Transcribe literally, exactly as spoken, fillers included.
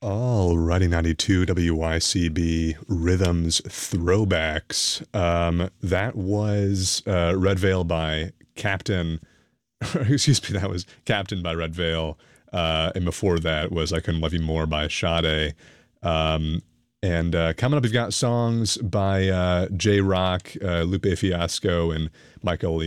Alrighty, ninety-two W Y C B Rhythms Throwbacks. Um, that was uh, Red Veil by Captain. Excuse me, that was Captain by Red Veil. Uh, and before that was I Couldn't Love You More by Sade. Um, and uh, coming up, we've got songs by uh, J Rock, uh, Lupe Fiasco, and Michael